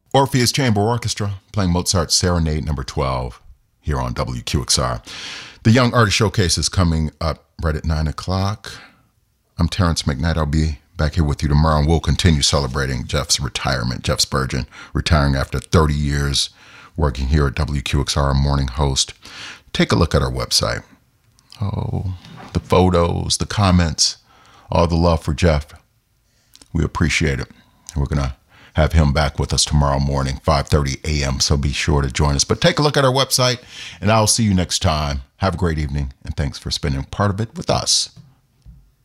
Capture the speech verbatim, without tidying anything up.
Orpheus Chamber Orchestra playing Mozart's Serenade number twelve here on W Q X R. The Young Artist Showcase is coming up right at nine o'clock. I'm Terrence McKnight. I'll be back here with you tomorrow, and we'll continue celebrating Jeff's retirement. Jeff Spurgeon retiring after thirty years working here at W Q X R, morning host. Take a look at our website. Oh, the photos, the comments, all the love for Jeff. We appreciate it. We're going to have him back with us tomorrow morning, five thirty a.m., so be sure to join us. But take a look at our website, and I'll see you next time. Have a great evening, and thanks for spending part of it with us.